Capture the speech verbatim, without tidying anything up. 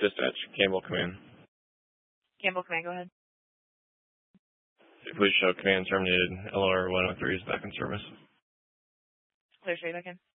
Dispatch, Campbell Command. Campbell Command, go ahead. Please show command terminated. L R one oh three is back in service. Clear straight back in.